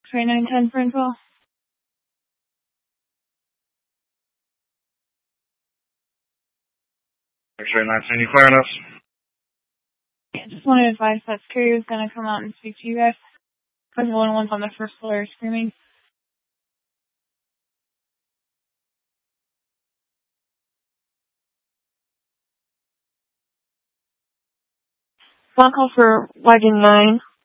X-ray 910 for info. X-ray 910, you clearing us? Yeah, just wanted to advise that security was going to come out and speak to you guys. Because one of the ones on the first floor is screaming. One call for Wagon 9.